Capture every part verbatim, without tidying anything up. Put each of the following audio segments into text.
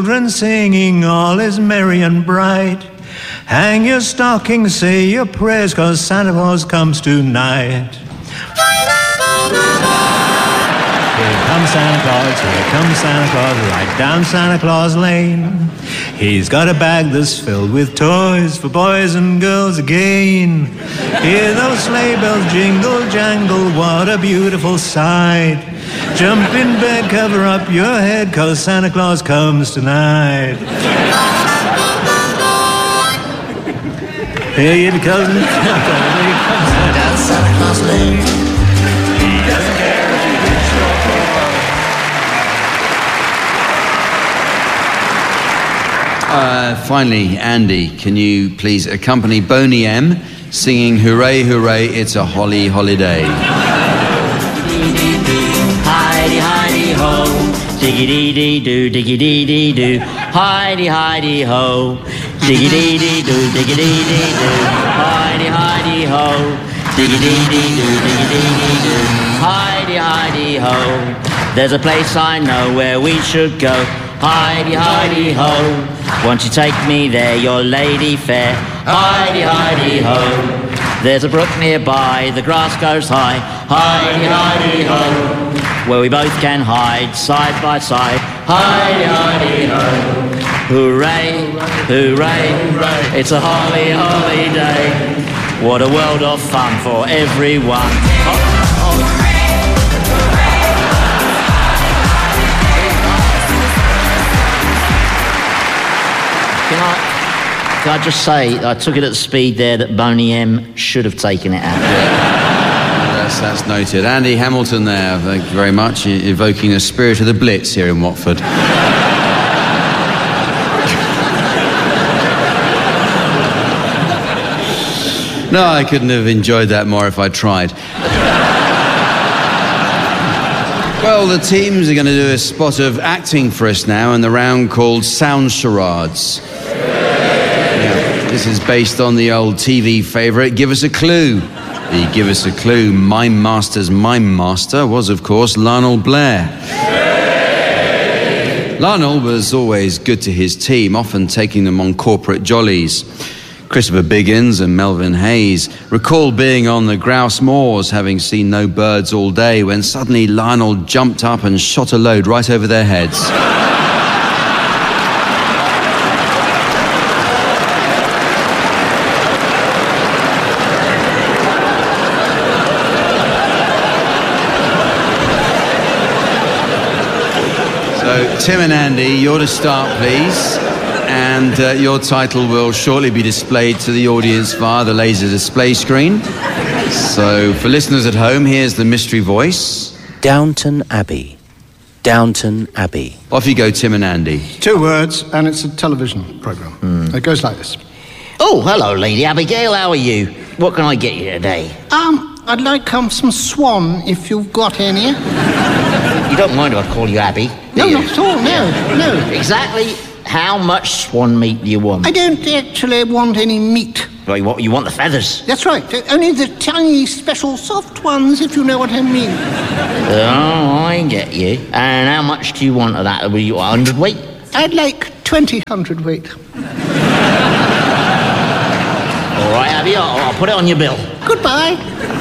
children singing, all is merry and bright. Hang your stocking, say your prayers, 'cause Santa Claus comes tonight. Here comes Santa Claus, here comes Santa Claus, right down Santa Claus Lane. He's got a bag that's filled with toys for boys and girls again. Hear those sleigh bells jingle, jangle, what a beautiful sight. Jump in bed, cover up your head, 'cause Santa Claus comes tonight. Here you comes, here comes down Santa Claus Lane. He doesn't care if you reach your poor. Uh, finally, Andy, can you please accompany Boney M singing "Hooray, hooray, it's a holly holiday"? Hidey, hidey, ho. Diggy-dee-dee-doo, diggy-dee-dee-doo. Hidey, hidey, ho. Diggy-dee-dee-doo, diggy-dee-dee-doo. Hidey, hidey, ho. Diggy-dee-dee-doo, diggy-dee-dee-doo. Hidey, hidey, ho. There's a place I know where we should go. Hidey, hidey, ho. Won't you take me there, your lady fair? Hidey, hidey, ho. There's a brook nearby, the grass goes high. Hidey, hidey, ho. Where we both can hide, side by side. Hidey, hidey, ho. Hooray, hooray, hooray. It's a holly, holly day. What a world of fun for everyone. Can I, can I just say, I took it at the speed there that Boney M should have taken it out. That's, that's noted. Andy Hamilton there, thank you very much, evoking the spirit of the Blitz here in Watford. No, I couldn't have enjoyed that more if I tried. Well, the teams are going to do a spot of acting for us now in the round called Sound Charades. Yeah, this is based on the old T V favourite, Give Us a Clue. The Give Us a Clue Mime Master's Mime Master was, of course, Lionel Blair. Lionel was always good to his team, often taking them on corporate jollies. Christopher Biggins and Melvin Hayes recall being on the Grouse Moors, having seen no birds all day, when suddenly Lionel jumped up and shot a load right over their heads. So, Tim and Andy, you're to start, please. And uh, your title will shortly be displayed to the audience via the laser display screen. So, for listeners at home, here's the mystery voice. Downton Abbey. Downton Abbey. Off you go, Tim and Andy. Two words, and it's a television programme. Mm. It goes like this. Oh, hello, Lady Abigail. How are you? What can I get you today? Um, I'd like um, some swan, if you've got any. You don't mind if I call you Abby, do No, you? not at all, no, no. Exactly how much swan meat do you want? I don't actually want any meat. Well, you want, you want the feathers? That's right. Only the tiny, special, soft ones, if you know what I mean. Oh, I get you. And how much do you want of that? Will you one hundred weight? I'd like twenty hundredweight. All right, Abby, I'll, I'll put it on your bill. Goodbye.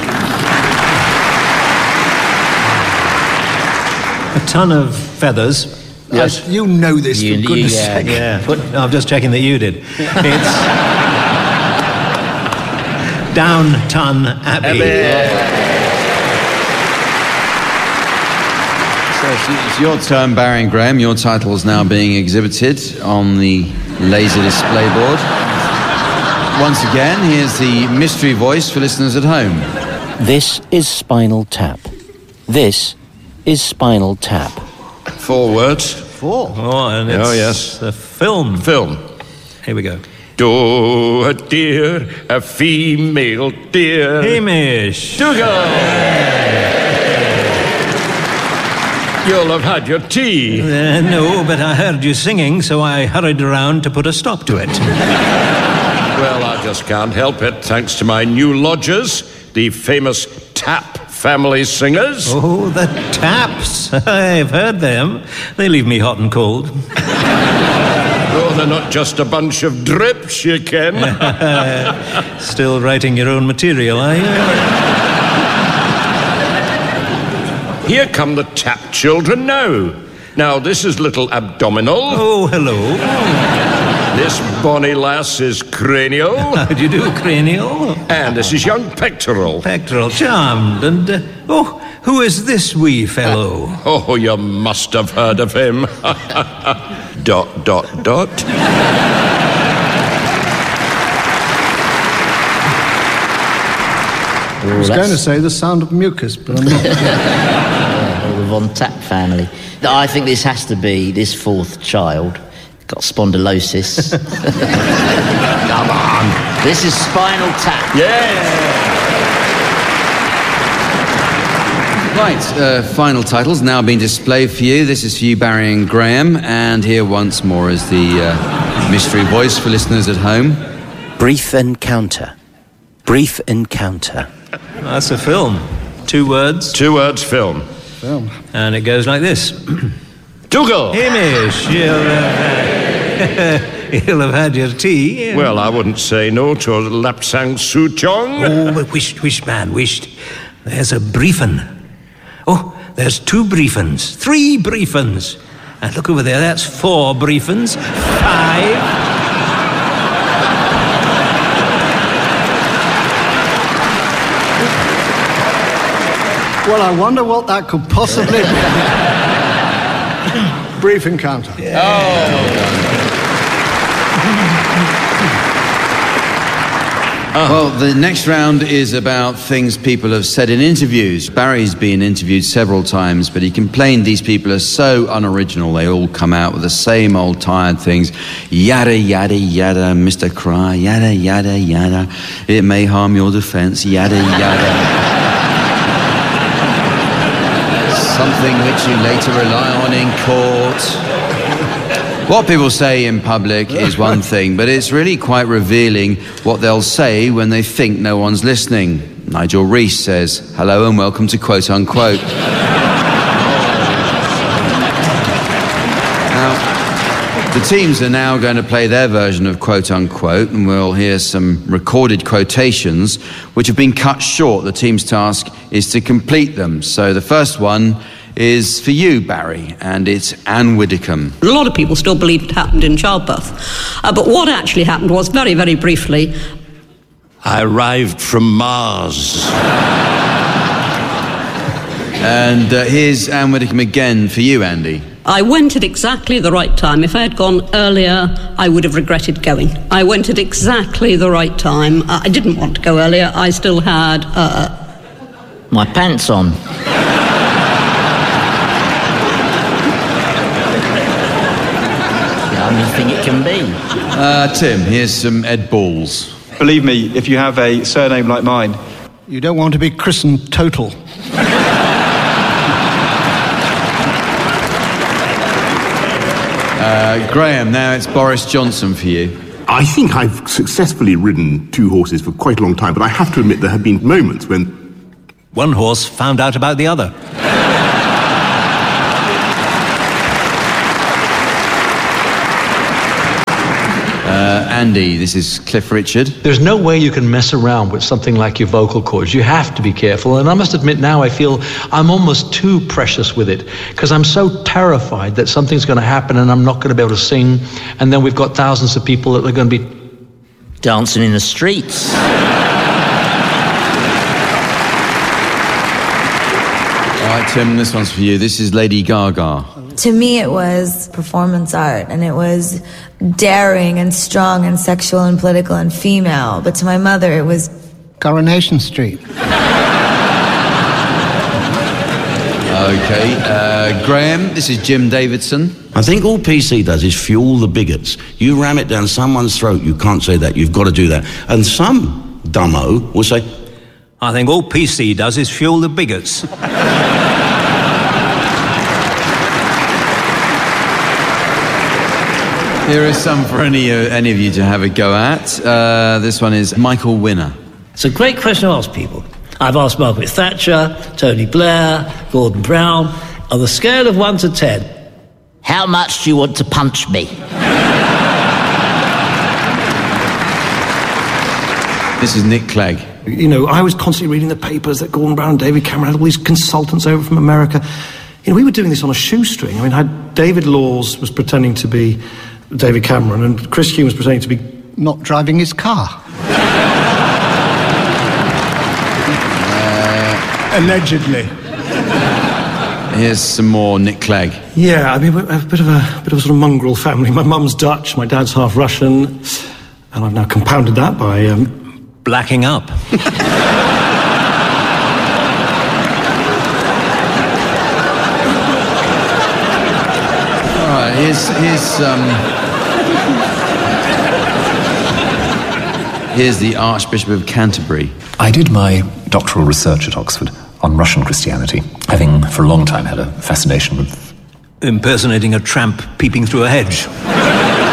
A ton of feathers. Yes, you know this, You- for you- goodness yeah, sake. Yeah, no, I'm just checking that you did. It's Downton Abbey. So it's, it's your turn, Barry and Graham. Your title is now being exhibited on the laser display board. Once again, here's the mystery voice for listeners at home. This is Spinal Tap. This is Spinal Tap. Four words. Four. Oh, and it's Oh, yes. a film. Film. Here we go. Do a deer, a female deer. Hamish. To go. You'll have had your tea. Uh, no, but I heard you singing, so I hurried around to put a stop to it. Well, I just can't help it, thanks to my new lodgers, the famous Tap family singers. Oh, the Taps. I've heard them. They leave me hot and cold. they're not just a bunch of drips, you ken. Still writing your own material, are you? Here come the Tap children now. Now, this is little Abdominal. Oh, hello. This bonny lass is Cranial. How do you do, Cranial? And this is young Pectoral. Pectoral, charmed. And, uh, oh, who is this wee fellow? Uh, oh, you must have heard of him. dot, dot, dot. I was going to say The Sound of Mucus, but I'm not. Yeah, or the Von Tap family. I think this has to be this fourth child. Got spondylosis. Come on. This is Spinal Tap. Yeah. Right, uh, final titles now being displayed for you. This is for you, Barry and Graham. And here once more is the uh, mystery voice for listeners at home. Brief Encounter. Brief Encounter. That's a film. Two words. Two words film. Film. And it goes like this. Dougal. Hamish, you'll have had, you'll have had your tea. Well, I wouldn't say no to a Lapsang Souchong. Oh, but wisht, wisht, man, wisht. There's a briefin. Oh, there's two briefins. Three briefins. And look over there, that's four briefins. Five. Well, I wonder what that could possibly be. Brief Encounter. Yeah. Oh. Well, the next round is about things people have said in interviews. Barry's been interviewed several times, but he complained these people are so unoriginal. They all come out with the same old tired things. Yada, yada, yada, Mister Cry. Yada, yada, yada. It may harm your defense. Yada, yada. Something which you later rely on in court. What people say in public is one thing, but it's really quite revealing what they'll say when they think no one's listening. Nigel Rees says, hello and welcome to Quote Unquote. Now, the teams are now going to play their version of Quote Unquote, and we'll hear some recorded quotations which have been cut short. The team's task is to complete them. So the first one is for you, Barry, and it's Anne Widdecombe. A lot of people still believe it happened in childbirth. Uh, but what actually happened was, very, very briefly, I arrived from Mars. And uh, here's Anne Widdecombe again for you, Andy. I went at exactly the right time. If I had gone earlier, I would have regretted going. I went at exactly the right time. Uh, I didn't want to go earlier. I still had... Uh, my pants on. Anything it can be. Uh, Tim, here's some Ed Balls. Believe me, if you have a surname like mine, you don't want to be christened Total. uh, Graham, now it's Boris Johnson for you. I think I've successfully ridden two horses for quite a long time, but I have to admit there have been moments when one horse found out about the other. Uh, Andy, this is Cliff Richard. There's no way you can mess around with something like your vocal cords. You have to be careful. And I must admit now I feel I'm almost too precious with it because I'm so terrified that something's going to happen and I'm not going to be able to sing. And then we've got thousands of people that are going to be dancing in the streets. All right, Tim, this one's for you. This is Lady Gaga. To me, it was performance art, and it was daring and strong and sexual and political and female. But to my mother, it was Coronation Street. Okay, uh, Graham, this is Jim Davidson. I think all P C does is fuel the bigots. You ram it down someone's throat, you can't say that, you've got to do that. And some dumbo will say, I think all P C does is fuel the bigots. Here is some for any, uh, any of you to have a go at. Uh, this one is Michael Winner. It's a great question to ask people. I've asked Margaret Thatcher, Tony Blair, Gordon Brown. On the scale of one to ten, how much do you want to punch me? This is Nick Clegg. You know, I was constantly reading the papers that Gordon Brown and David Cameron had all these consultants over from America. You know, we were doing this on a shoestring. I mean, I had David Laws was pretending to be David Cameron, and Chris Hume was pretending to be... Not driving his car. uh, Allegedly. Here's some more Nick Clegg. Yeah, I mean, we're a bit of a, bit of a sort of mongrel family. My mum's Dutch, my dad's half Russian, and I've now compounded that by... Um, Blacking up. All right, here's... here's um, here's the Archbishop of Canterbury. I did my doctoral research at Oxford on Russian Christianity, having for a long time had a fascination with... Impersonating a tramp peeping through a hedge.